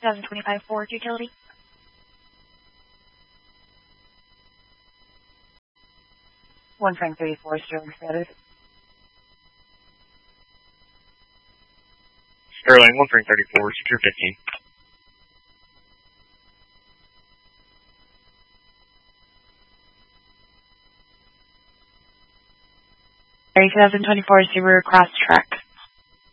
2025 Ford utility. One Frank 34, Sterling status. Sterling, 1 Frank 34, secure 15. Sorry, 2024 Subaru Crosstrek.